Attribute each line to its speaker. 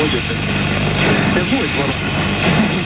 Speaker 1: 我觉得这不会说了。